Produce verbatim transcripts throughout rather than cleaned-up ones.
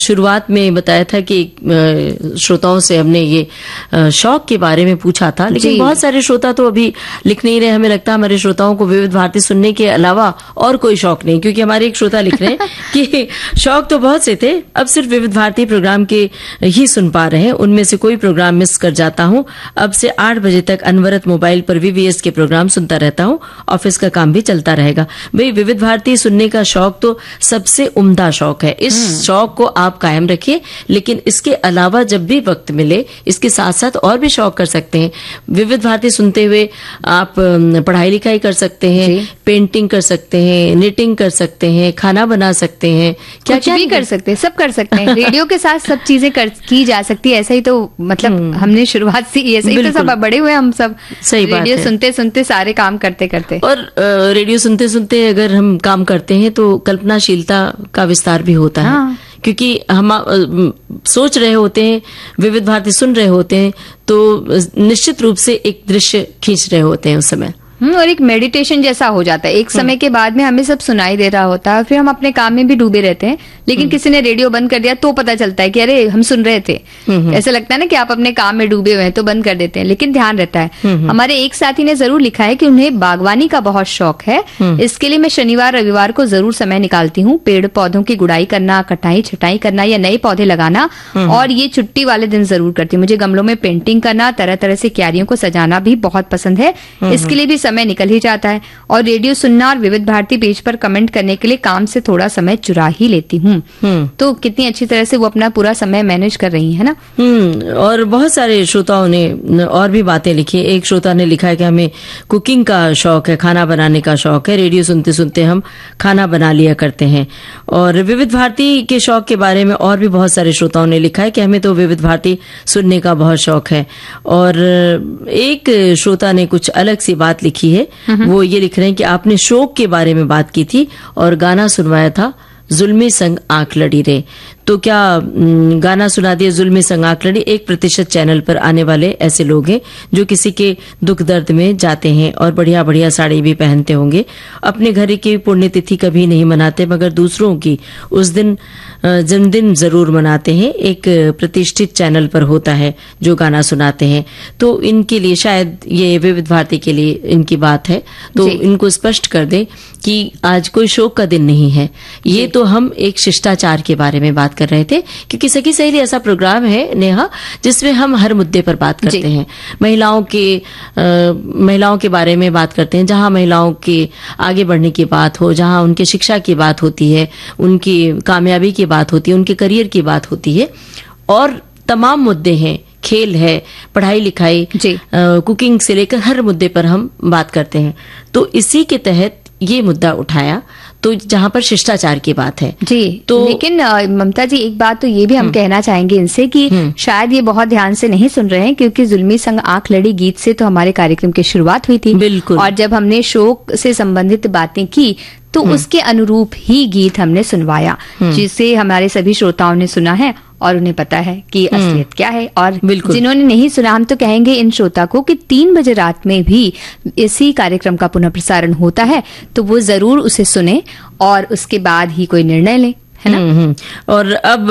शुरुआत में बताया था कि श्रोताओं से हमने ये शौक के बारे में पूछा था, लेकिन बहुत सारे श्रोता तो अभी लिख नहीं रहे। हमें लगता है हमारे श्रोताओं को विविध भारती सुनने के अलावा और कोई शौक नहीं, क्योंकि हमारे एक श्रोता लिख रहे हैं कि शौक तो बहुत से थे, अब सिर्फ विविध भारती प्रोग्राम के ही सुन पा रहे हैं, उनमें से कोई प्रोग्राम मिस कर जाता हूं। अब से आठ बजे तक अनवरत मोबाइल पर वीवीएस के प्रोग्राम सुनता रहता हूं, ऑफिस का काम भी चलता रहेगा। भाई, विविध भारती सुनने का शौक तो सबसे उम्दा शौक है। इस शौक को आप कायम रखिए, लेकिन इसके अलावा जब भी वक्त मिले इसके साथ साथ और भी शौक कर सकते हैं। विविध भारती सुनते हुए आप पढ़ाई लिखाई कर सकते हैं, पेंटिंग कर सकते हैं, निटिंग कर सकते हैं, खाना बना सकते हैं, क्या क्या भी कर सकते हैं, सब कर सकते हैं। रेडियो के साथ सब चीजें कर, की जा सकती है। ऐसा ही तो मतलब हमने शुरुआत से ऐसे ही तो सब बड़े हुए हम सब, सही बात है। रेडियो सुनते सुनते सारे काम करते करते और रेडियो सुनते सुनते अगर हम काम करते हैं तो कल्पनाशीलता का विस्तार भी होता है। हाँ। क्योंकि हम सोच रहे होते हैं, विविध भारती सुन रहे होते हैं, तो निश्चित रूप से एक दृश्य खींच रहे होते हैं उस समय, और एक मेडिटेशन जैसा हो जाता है। एक समय के बाद में हमें सब सुनाई दे रहा होता है, फिर हम अपने काम में भी डूबे रहते हैं, लेकिन किसी ने रेडियो बंद कर दिया तो पता चलता है कि अरे हम सुन रहे थे। ऐसा लगता है ना कि आप अपने काम में डूबे हुए हैं तो बंद कर देते हैं, लेकिन ध्यान रहता है। हमारे एक साथी ने जरूर लिखा है कि उन्हें बागवानी का बहुत शौक है। इसके लिए मैं शनिवार रविवार को जरूर समय निकालती हूँ। पेड़ पौधों की गुड़ाई करना, कटाई छटाई करना या नए पौधे लगाना, और ये छुट्टी वाले दिन जरूर करती हूँ। मुझे गमलों में पेंटिंग करना, तरह तरह से क्यारियों को सजाना भी बहुत पसंद है। इसके लिए भी समय निकल ही जाता है। और रेडियो सुनना और विविध भारती पेज पर कमेंट करने के लिए काम से थोड़ा समय चुरा ही लेती हूँ। तो कितनी अच्छी तरह से वो अपना पूरा समय मैनेज कर रही है ना। हम्म और बहुत सारे श्रोताओं ने और भी बातें लिखी। एक श्रोता ने लिखा है कि हमें कुकिंग का शौक है, खाना बनाने का शौक है, रेडियो सुनते सुनते हम खाना बना लिया करते हैं। और विविध भारती के शौक के बारे में और भी बहुत सारे श्रोताओं ने लिखा है कि हमें तो विविध भारती सुनने का बहुत शौक है। और एक श्रोता ने कुछ अलग सी बात लिखी है, वो ये लिख रहे हैं कि आपने शोक के बारे में बात की थी और गाना सुनवाया था, जुल्मी संग आंख लड़ी रे। तो क्या गाना सुना दिया जुल्मी संग आंख लड़ी। एक प्रतिशत चैनल पर आने वाले ऐसे लोग हैं जो किसी के दुख दर्द में जाते हैं और बढ़िया बढ़िया साड़ी भी पहनते होंगे। अपने घर की पुण्यतिथि कभी नहीं मनाते, मगर दूसरों की उस दिन जन्मदिन जरूर मनाते हैं। एक प्रतिष्ठित चैनल पर होता है जो गाना सुनाते हैं, तो इनके लिए शायद ये विविध भारती के लिए इनकी बात है, तो इनको स्पष्ट कर दें कि आज कोई शोक का दिन नहीं है। ये तो हम एक शिष्टाचार के बारे में बात कर रहे थे, क्योंकि सखी सहेली ऐसा प्रोग्राम है नेहा जिसमें हम हर मुद्दे पर बात करते हैं। महिलाओं के आ, महिलाओं के बारे में बात करते हैं, जहां महिलाओं के आगे बढ़ने की बात हो, जहां उनके शिक्षा की बात होती है, उनकी कामयाबी की बात होती है, उनके करियर की बात होती है, और तमाम मुद्दे हैं। खेल है, पढ़ाई लिखाई, कुकिंग से लेकर हर मुद्दे पर हम बात करते हैं। तो इसी के तहत ये मुद्दा उठाया, तो जहां पर शिष्टाचार की बात है जी। तो लेकिन ममता जी, एक बात तो ये भी हम कहना चाहेंगे इनसे कि शायद ये बहुत ध्यान से नहीं सुन रहे हैं, क्योंकि जुल्मी संग आंख लड़ी गीत से तो हमारे कार्यक्रम की शुरुआत हुई थी। बिल्कुल। और जब हमने शोक से संबंधित बातें की तो उसके अनुरूप ही गीत हमने सुनवाया, जिसे हमारे सभी श्रोताओं ने सुना है और उन्हें पता है कि असलियत क्या है। और जिन्होंने नहीं सुना, हम तो कहेंगे इन श्रोता को कि तीन बजे रात में भी इसी कार्यक्रम का पुनः प्रसारण होता है, तो वो जरूर उसे सुने और उसके बाद ही कोई निर्णय लें, है ना। और अब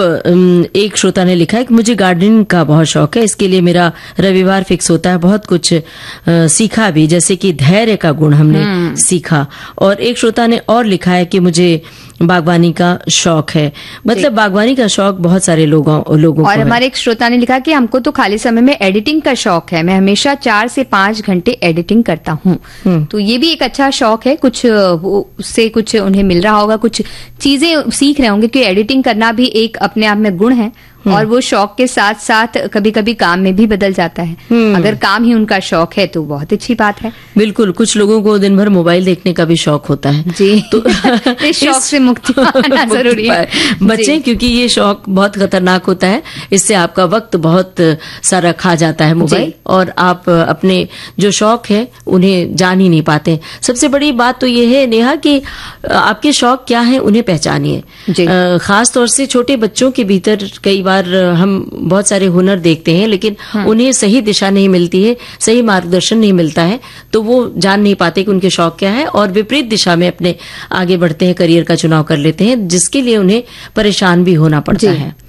एक श्रोता ने लिखा है कि मुझे गार्डनिंग का बहुत शौक है, इसके लिए मेरा रविवार फिक्स होता है। बहुत कुछ आ, सीखा भी, जैसे कि धैर्य का गुण हमने सीखा। और एक श्रोता ने और लिखा है कि मुझे बागवानी का शौक है। मतलब बागवानी का शौक बहुत सारे लोगों लोगों और को हमारे एक श्रोता ने लिखा कि हमको तो खाली समय में एडिटिंग का शौक है, मैं हमेशा चार से पांच घंटे एडिटिंग करता हूँ। तो ये भी एक अच्छा शौक है, कुछ उससे कुछ उन्हें मिल रहा होगा, कुछ चीजें सीख रहे होंगे, कि एडिटिंग करना भी एक अपने आप में गुण है। और वो शौक के साथ साथ कभी कभी काम में भी बदल जाता है। अगर काम ही उनका शौक है तो बहुत अच्छी बात है। बिल्कुल। कुछ लोगों को दिन भर मोबाइल देखने का भी शौक होता है जी। तो इस शौक से मुक्ति पाना जरूरी है, बच्चे, क्योंकि ये शौक बहुत खतरनाक होता है। इससे आपका वक्त बहुत सारा खा जाता है मोबाइल, और आप अपने जो शौक है उन्हें जान ही नहीं पाते। सबसे बड़ी बात तो ये है नेहा कि आपके शौक क्या है उन्हें पहचानिए। खास तौर से छोटे बच्चों के भीतर कई बार हम बहुत सारे हुनर देखते हैं, लेकिन उन्हें सही दिशा नहीं मिलती है, सही मार्गदर्शन नहीं मिलता है, तो वो जान नहीं पाते कि उनके शौक क्या है और विपरीत दिशा में अपने आगे बढ़ते हैं, करियर का चुनाव कर लेते हैं, जिसके लिए उन्हें परेशान भी होना पड़ता है।